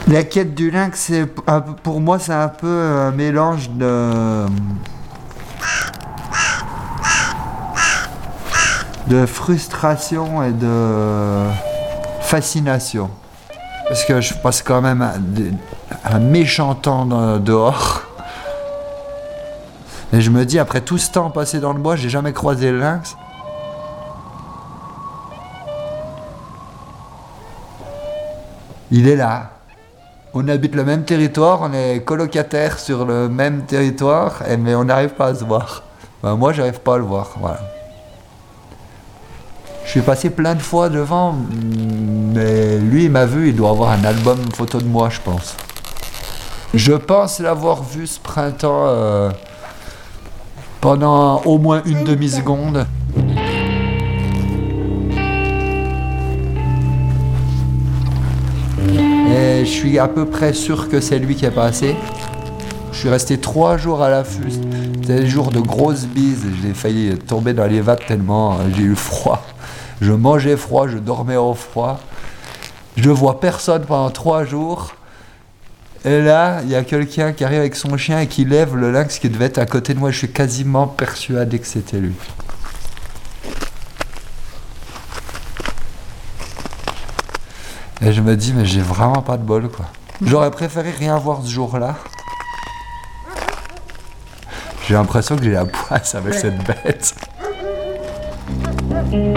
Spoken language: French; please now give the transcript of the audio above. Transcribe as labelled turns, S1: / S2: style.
S1: La quête du lynx, pour moi, c'est un peu un mélange de frustration et de fascination. Parce que je passe quand même un méchant temps dehors. Et je me dis, après tout ce temps passé dans le bois, j'ai jamais croisé le lynx. Il est là. On habite le même territoire, on est colocataires sur le même territoire, mais on n'arrive pas à se voir. Ben, moi, j'arrive pas à le voir, voilà. Je suis passé plein de fois devant, mais lui, il m'a vu, il doit avoir un album photo de moi, je pense. Je pense l'avoir vu ce printemps pendant au moins une demi-seconde. Et je suis à peu près sûr que c'est lui qui est passé. Je suis resté 3 jours à l'affût. C'était des jours de grosses bises. J'ai failli tomber dans les vagues tellement j'ai eu froid. Je mangeais froid, je dormais au froid. Je vois personne pendant 3 jours. Et là, il y a quelqu'un qui arrive avec son chien et qui lève le lynx qui devait être à côté de moi. Je suis quasiment persuadé que c'était lui. Et je me dis, mais j'ai vraiment pas de bol, quoi. J'aurais préféré rien voir ce jour-là. J'ai l'impression que j'ai la poisse avec cette bête.